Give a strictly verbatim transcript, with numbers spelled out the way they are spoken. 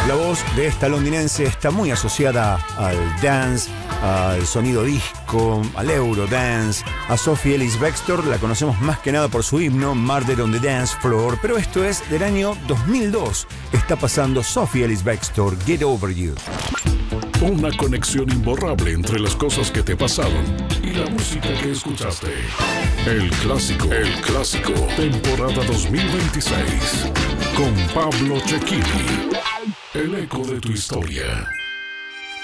La voz de esta londinense está muy asociada al dance, al sonido disco, al eurodance. A Sophie Ellis-Bextor la conocemos más que nada por su himno Murder on the Dance Floor, pero esto es del año dos mil dos. Está pasando Sophie Ellis-Bextor, Get Over You. Una conexión imborrable entre las cosas que te pasaron y la música que escuchaste. El clásico, el clásico, temporada dos mil veintiséis, con Pablo Cecchini. El eco de tu historia.